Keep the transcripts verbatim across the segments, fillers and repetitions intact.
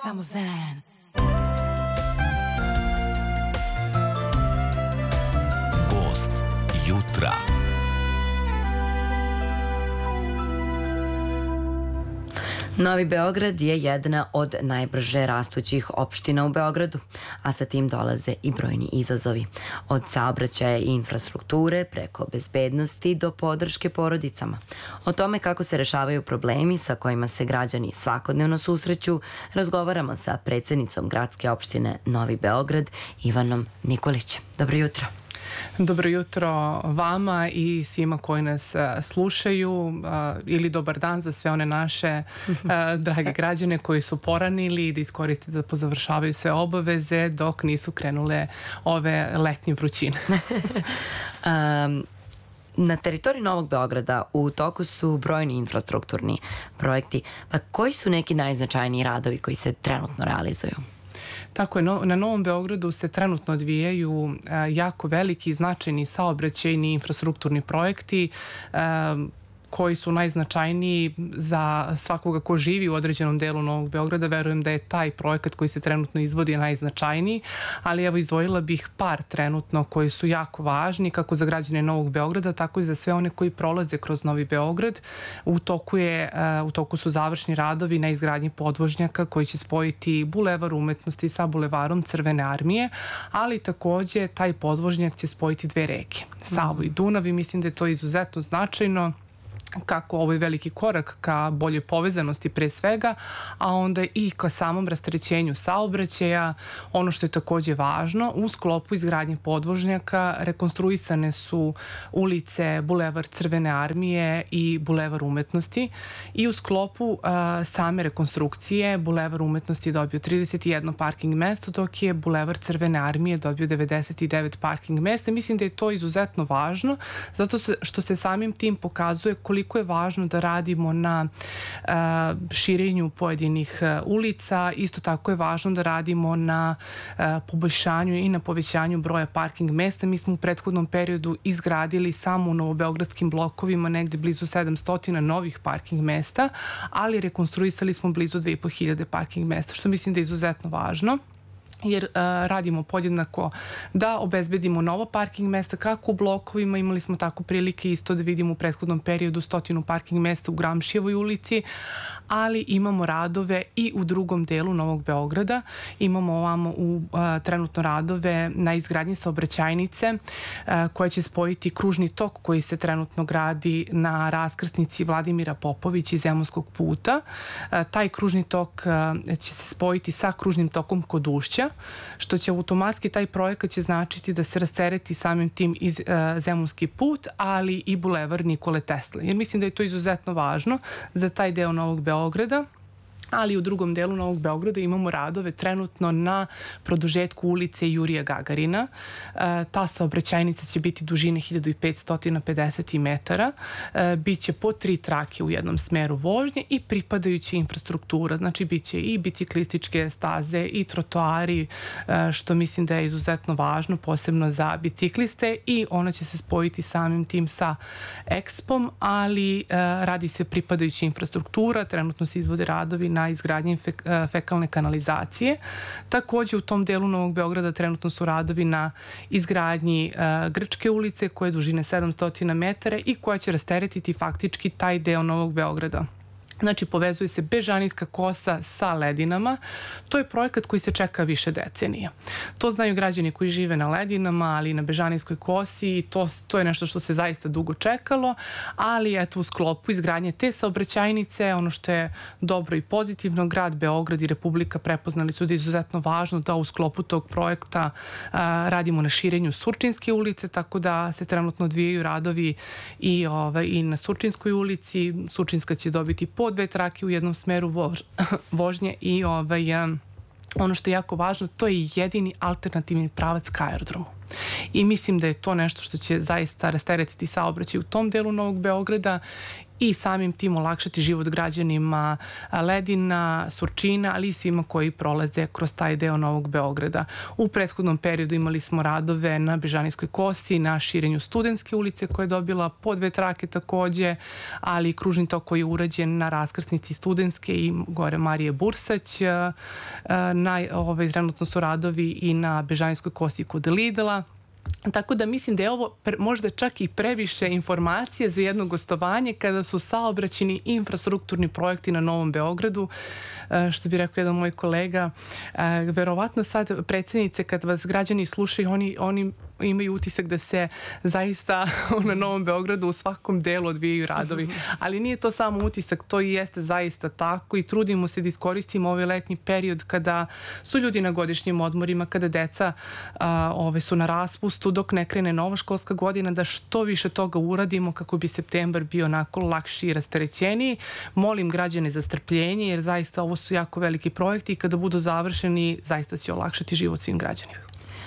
Samo zen. Gost jutra. Novi Beograd je jedna od najbrže rastućih opština u Beogradu, a sa tim dolaze i brojni izazovi. Od saobraćaja i infrastrukture, preko bezbednosti do podrške porodicama. O tome kako se rešavaju problemi sa kojima se građani svakodnevno susreću, razgovaramo sa predsednicom gradske opštine Novi Beograd, Ivanom Nikolić. Dobro jutro. Dobro jutro vama i svima koji nas slušaju, ili dobar dan za sve one naše drage građane koji su poranili da iskoriste da pozavršavaju sve obaveze dok nisu krenule ove letnje vrućine. um, Na teritoriji Novog Beograda u toku su brojni infrastrukturni projekti. Pa koji su neki najznačajniji radovi koji se trenutno realizuju? Tako je, na Novom Beogradu se trenutno odvijaju jako veliki i značajni saobraćajni infrastrukturni projekti koji su najznačajniji za svakoga ko živi u određenom delu Novog Beograda. Verujem da je taj projekat koji se trenutno izvodi najznačajniji, ali evo izdvojila bih par trenutno koji su jako važni kako za građane Novog Beograda, tako i za sve one koji prolaze kroz Novi Beograd. U toku, je, u toku su završni radovi na izgradnji podvožnjaka koji će spojiti Bulevar Umetnosti sa Bulevarom Crvene armije, ali takođe taj podvožnjak će spojiti dve reke, Savu i Dunav, i mislim da je to izuzetno značajno kako ovaj veliki korak ka bolje povezanosti pre svega, a onda i ka samom rasterećenju saobraćaja. Ono što je takođe važno, u sklopu izgradnje podvožnjaka rekonstruisane su ulice Bulevar Crvene armije i Bulevar Umetnosti, i u sklopu uh, same rekonstrukcije Bulevar Umetnosti je dobio trideset jedno parking mesto, dok je Bulevar Crvene armije dobio devedeset devet parking mesta. Mislim da je to izuzetno važno, zato što se samim tim pokazuje koliko je važno da radimo na uh, širenju pojedinih uh, ulica. Isto tako je važno da radimo na uh, poboljšanju i na povećanju broja parking mesta. Mi smo u prethodnom periodu izgradili samo u novobeogradskim blokovima negde blizu sedamsto novih parking mesta, ali rekonstruisali smo blizu dve i po hiljade parking mesta, što mislim da je izuzetno važno, jer uh, radimo podjednako da obezbedimo novo parking mesta kako u blokovima. Imali smo tako prilike isto da vidimo u prethodnom periodu stotinu parking mesta u Gramšijevoj ulici, ali imamo radove i u drugom delu Novog Beograda. Imamo ovamo u, uh, trenutno radove na izgradnji saobraćajnice uh, koja će spojiti kružni tok koji se trenutno gradi na raskrsnici Vladimira Popovića i Zemunskog puta. Uh, taj kružni tok uh, će se spojiti sa kružnim tokom kod Ušća, što će automatski, taj projekat će značiti da se rastereti samim tim iz uh, Zemunski put, ali i Bulevar Nikole Tesle. Jer mislim da je to izuzetno važno za taj deo Novog Beograda. Ali u drugom delu Novog Beograda imamo radove trenutno na produžetku ulice Jurija Gagarina. E, ta saobraćajnica će biti dužine hiljadu petsto pedeset metara. E, biće po tri trake u jednom smeru vožnje i pripadajuća infrastruktura. Znači, biće i biciklističke staze i trotoari, e, što mislim da je izuzetno važno, posebno za bicikliste, i ona će se spojiti samim tim sa Expom, ali e, radi se pripadajuća infrastruktura. Trenutno se izvode radovi na izgradnji fek, fekalne kanalizacije. Takođe u tom delu Novog Beograda trenutno su radovi na izgradnji uh, Grčke ulice koje je dužine sedamsto metara i koja će rasteretiti faktički taj deo Novog Beograda. Znači, povezuje se Bežanijska kosa sa Ledinama. To je projekat koji se čeka više decenija. To znaju građani koji žive na Ledinama, ali i na Bežanijskoj kosi, i to, to je nešto što se zaista dugo čekalo, ali eto, u sklopu izgradnje te saobraćajnice, ono što je dobro i pozitivno, grad Beograd i Republika prepoznali su da je izuzetno važno da u sklopu tog projekta a, radimo na širenju Surčinske ulice, tako da se trenutno odvijaju radovi i, ove, i na Surčinskoj ulici. Surčinska će dobiti po dve trake u jednom smeru vož, vožnje, i ovaj, ono što je jako važno, to je jedini alternativni pravac ka aerodromu. I mislim da je to nešto što će zaista rasteretiti saobraćaj u tom delu Novog Beograda i samim tim olakšati život građanima Ledina, Surčina, ali i svima koji prolaze kroz taj deo Novog Beograda. U prethodnom periodu imali smo radove na Bežanijskoj kosi, na širenju Studentske ulice koja je dobila po dve trake takođe, ali i kružni tok koji je urađen na raskrsnici Studentske i gore Marije Bursać. Na, ovaj, trenutno su radovi i na Bežanijskoj kosi kod Lidla. Tako da mislim da je ovo pre, možda čak i previše informacije za jedno gostovanje kada su saobraćeni infrastrukturni projekti na Novom Beogradu. Što bi rekao jedan moj kolega, verovatno sad predsjednice kad vas građani slušaju, oni, oni imaju utisak da se zaista na Novom Beogradu u svakom delu odvijaju radovi. Ali nije to samo utisak, to i jeste zaista tako i trudimo se da iskoristimo ovaj letnji period kada su ljudi na godišnjim odmorima, kada deca a, ove, su na raspustu, dok ne krene nova školska godina, da što više toga uradimo kako bi septembar bio onako lakši i rasterećeniji. Molim građane za strpljenje jer zaista ovo su jako veliki projekti i kada budu završeni zaista će olakšati život svim građanima.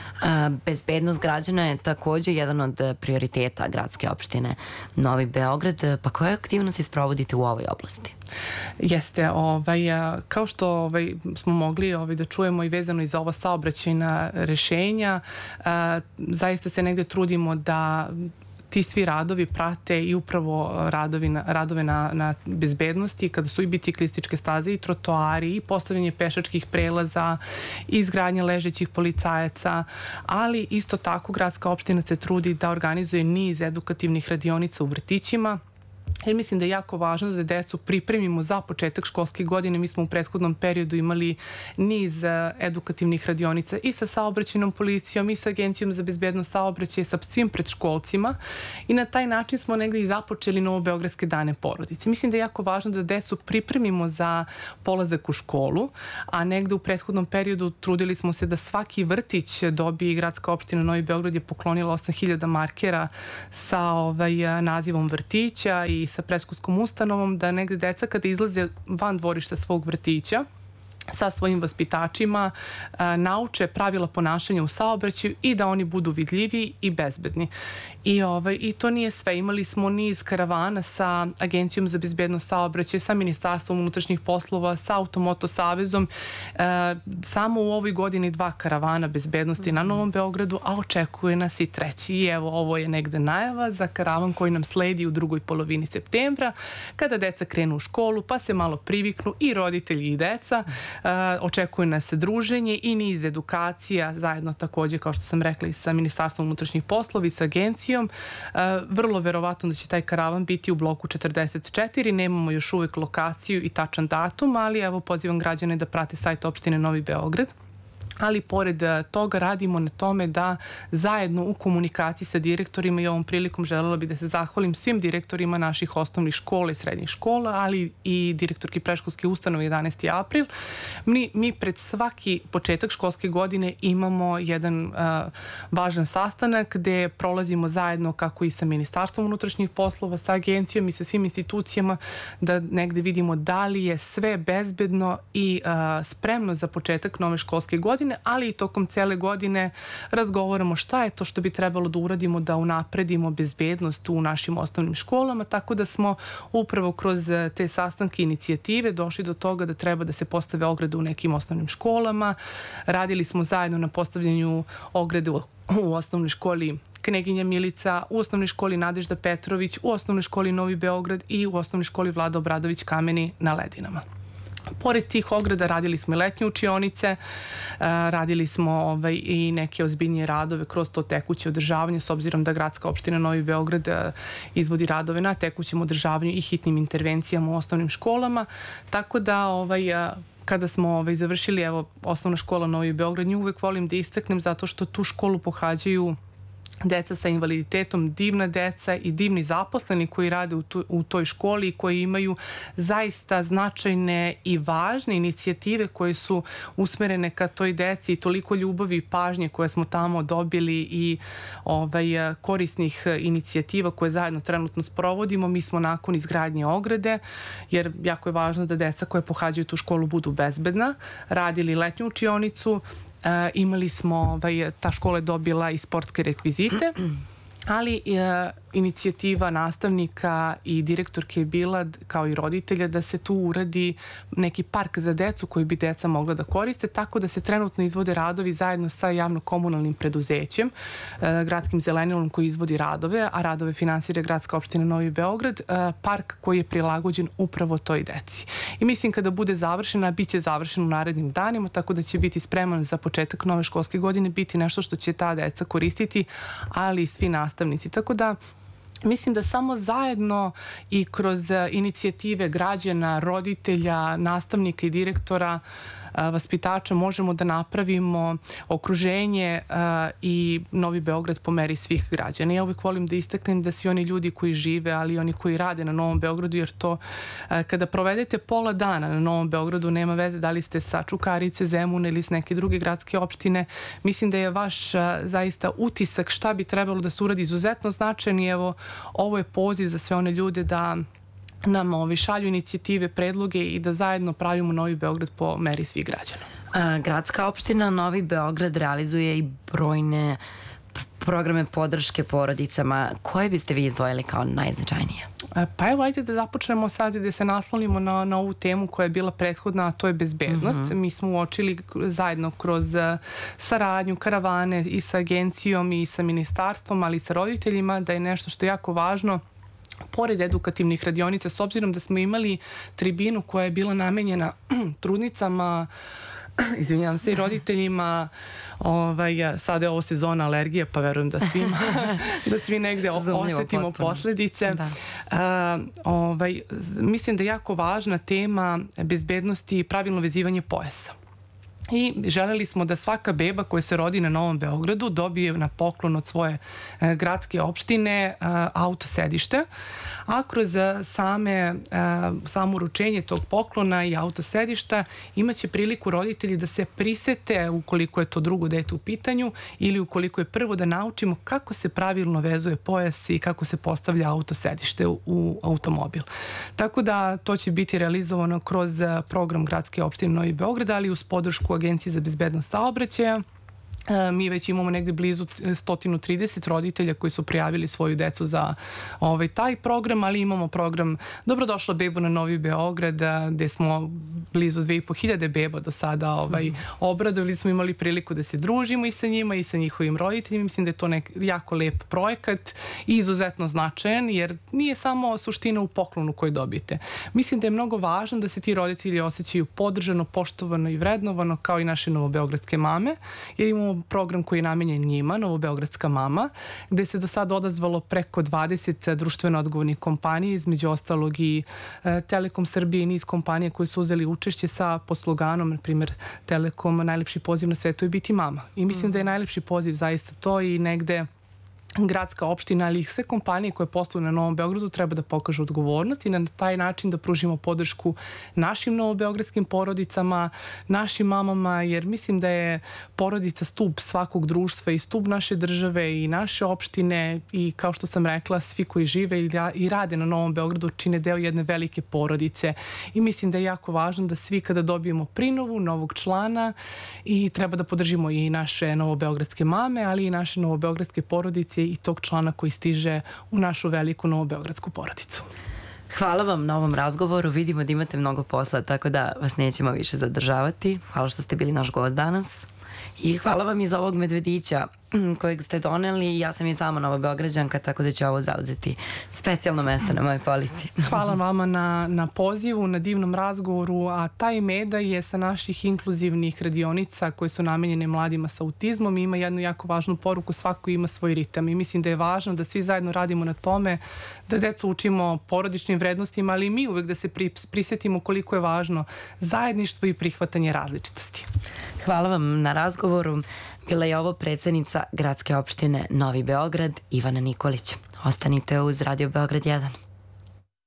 Bezbednost građana je takođe jedan od prioriteta gradske opštine Novi Beograd. Pa koje aktivnosti sprovodite u ovoj oblasti? Jeste, ovaj, kao što ovaj, smo mogli ovaj, da čujemo i vezano i za ova saobraćajna rešenja, a, zaista se negde trudimo da ti svi radovi prate i upravo radovi na, radove na, na bezbednosti, kada su i biciklističke staze i trotoari i postavljanje pešačkih prelaza i izgradnje ležećih policajaca, ali isto tako gradska opština se trudi da organizuje niz edukativnih radionica u vrtićima. Jer mislim da je jako važno da decu pripremimo za početak školske godine. Mi smo u prethodnom periodu imali niz edukativnih radionica i sa saobraćajnom policijom i sa Agencijom za bezbednost saobraćaja, sa svim predškolcima i na taj način smo negde i započeli Novobeogradske dane porodice. Mislim da je jako važno da decu pripremimo za polazak u školu, a negde u prethodnom periodu trudili smo se da svaki vrtić dobije. Gradska opština Novi Beograd je poklonila osam hiljada markera sa ovaj, nazivom vrtića i sa predškolskom ustanovom, da negde deca kada izlaze van dvorišta svog vrtića sa svojim vaspitačima a, nauče pravila ponašanja u saobraćaju i da oni budu vidljivi i bezbedni. I, ovaj, I to nije sve. Imali smo niz karavana sa Agencijom za bezbednost saobraćaja, sa Ministarstvom unutrašnjih poslova, sa Automoto savezom. E, samo u ovoj godini dva karavana bezbednosti na Novom Beogradu, a očekuje nas i treći. I evo, ovo je negde najava za karavan koji nam sledi u drugoj polovini septembra, kada deca krenu u školu, pa se malo priviknu i roditelji i deca. Uh, očekuje nas druženje i niz edukacija, zajedno takođe, kao što sam rekla, i sa Ministarstvom unutrašnjih poslova i sa agencijom. Uh, vrlo verovatno da će taj karavan biti u bloku četrdeset četiri, nemamo još uvek lokaciju i tačan datum, ali evo pozivam građane da prate sajt opštine Novi Beograd. Ali pored toga radimo na tome da zajedno u komunikaciji sa direktorima, i ovom prilikom želela bi da se zahvalim svim direktorima naših osnovnih škola i srednjih škola, ali i direktorki predškolske ustanove jedanaesti april. Mi, mi pred svaki početak školske godine imamo jedan uh, važan sastanak gde prolazimo zajedno kako i sa Ministarstvom unutrašnjih poslova, sa agencijom i sa svim institucijama, da negde vidimo da li je sve bezbedno i uh, spremno za početak nove školske godine, ali i tokom cele godine razgovaramo šta je to što bi trebalo da uradimo da unapredimo bezbednost u našim osnovnim školama, tako da smo upravo kroz te sastanke inicijative došli do toga da treba da se postave ograde u nekim osnovnim školama. Radili smo zajedno na postavljanju ograde u, u osnovnoj školi Kneginja Milica, u osnovnoj školi Nadežda Petrović, u osnovnoj školi Novi Beograd i u osnovnoj školi Vlada Obradović Kameni na Ledinama. Pored tih ograda radili smo i letnje učionice, radili smo ovaj, i neke ozbiljnije radove kroz to tekuće održavanje, s obzirom da gradska opština Novi Beograd izvodi radove na tekućem održavanju i hitnim intervencijama u osnovnim školama, tako da ovaj, kada smo ovaj, završili evo, osnovna škola Novi Beograd, nju uvek volim da istaknem zato što tu školu pohađaju deca sa invaliditetom, divna deca i divni zaposleni koji rade u, tu, u toj školi i koji imaju zaista značajne i važne inicijative koje su usmerene ka toj deci i toliko ljubavi i pažnje koje smo tamo dobili i ovaj, korisnih inicijativa koje zajedno trenutno sprovodimo. Mi smo nakon izgradnje ograde, jer jako je važno da deca koje pohađaju tu školu budu bezbedna, radili letnju učionicu. Uh, imali smo, ovaj, ta škola je dobila i sportske rekvizite, ali uh, inicijativa nastavnika i direktorke je bila, kao i roditelja, da se tu uradi neki park za decu koji bi deca mogla da koriste, tako da se trenutno izvode radovi zajedno sa javno-komunalnim preduzećem, gradskim zelenilom koji izvodi radove, a radove finansira gradska opština Novi Beograd, park koji je prilagođen upravo toj deci. I mislim kada bude završena, bit će završen u narednim danima, tako da će biti spreman za početak nove školske godine, biti nešto što će ta deca koristiti, ali i svi nastavnici. Tako da mislim da samo zajedno i kroz inicijative građana, roditelja, nastavnika i direktora, vaspitača možemo da napravimo okruženje i Novi Beograd po meri svih građana. Ja uvijek volim da istaknem da svi oni ljudi koji žive, ali i oni koji rade na Novom Beogradu, jer to kada provedete pola dana na Novom Beogradu, nema veze da li ste sa Čukarice, Zemuna ili s neke druge gradske opštine, mislim da je vaš zaista utisak šta bi trebalo da se uradi izuzetno značajan i evo, ovo je poziv za sve one ljude da nam ovi šalju inicijative, predloge i da zajedno pravimo Novi Beograd po meri svih građana. A, gradska opština Novi Beograd realizuje i brojne programe podrške porodicama. Koje biste vi izdvojili kao najznačajnije? Pa evo, ajde da započnemo sad i da se naslonimo na, na ovu temu koja je bila prethodna, a to je bezbednost. Mm-hmm. Mi smo uočili zajedno kroz saradnju, karavane i sa agencijom i sa ministarstvom, ali i sa roditeljima, da je nešto što je jako važno pored edukativnih radionica, s obzirom da smo imali tribinu koja je bila namenjena trudnicama, izvinjavam se, i roditeljima, ovaj, sada je ovo sezona alergije, pa verujem da svima, da svi negde osetimo posledice. Da. Uh, ovaj, mislim da je jako važna tema bezbednosti i pravilno vezivanje pojasa. I želeli smo da svaka beba koja se rodi na Novom Beogradu dobije na poklon od svoje e, gradske opštine e, autosedište, a kroz same, e, samo uručenje tog poklona i autosedišta imaće priliku roditelji da se prisete ukoliko je to drugo dete u pitanju ili ukoliko je prvo da naučimo kako se pravilno vezuje pojas i kako se postavlja autosedište u, u automobil. Tako da to će biti realizovano kroz program gradske opštine Novi Beograd, ali uz podršku Agencije za bezbednost saobraćaja. Mi već imamo negde blizu sto trideset roditelja koji su prijavili svoju decu za ovaj, taj program, ali imamo program Dobrodošla bebo na Novi Beograd, gde smo blizu dve i po hiljade beba do sada ovaj, obradovali, smo imali priliku da se družimo i sa njima i sa njihovim roditeljima. Mislim da je to nek jako lep projekat i izuzetno značajan, jer nije samo suština u poklonu koji dobijete. Mislim da je mnogo važno da se ti roditelji osjećaju podržano, poštovano i vrednovano kao i naše novobeogradske mame, jer imamo program koji je namenjen njima, Novobeogradska mama, gde se do sada odazvalo preko dvadeset društveno odgovornih kompanija, između ostalog i e, Telekom Srbije i niz kompanija koji su uzeli učešće sa posloganom, na primjer Telekom, najlepši poziv na svetu je biti mama. I mislim mm. da je najlepši poziv zaista to i negde gradska opština, ali i sve kompanije koje posluju na Novom Beogradu treba da pokažu odgovornost i na taj način da pružimo podršku našim novobeogradskim porodicama, našim mamama, jer mislim da je porodica stub svakog društva i stub naše države i naše opštine i kao što sam rekla, svi koji žive i rade na Novom Beogradu čine deo jedne velike porodice i mislim da je jako važno da svi kada dobijemo prinovu novog člana i treba da podržimo i naše novobeogradske mame, ali i naše novobeogradske porodice i tog člana koji stiže u našu veliku novobeogradsku porodicu. Hvala vam na ovom razgovoru. Vidimo da imate mnogo posla, tako da vas nećemo više zadržavati. Hvala što ste bili naš gost danas. I hvala vam i za ovog medvedića kojeg ste doneli. Ja sam i sama novobeograđanka, tako da ću ovo zauzeti specijalno mesto na mojoj polici. Hvala vama na, na pozivu, na divnom razgovoru, a taj meda je sa naših inkluzivnih radionica koje su namenjene mladima sa autizmom i ima jednu jako važnu poruku, svako ima svoj ritam i mislim da je važno da svi zajedno radimo na tome, da decu učimo porodičnim vrednostima, ali i mi uvek da se pri, prisetimo koliko je važno zajedništvo i prihvatanje različitosti. Hvala vam na razgovoru. Bila je ovo predsednica gradske opštine Novi Beograd, Ivana Nikolić. Ostanite uz Radio Beograd jedan.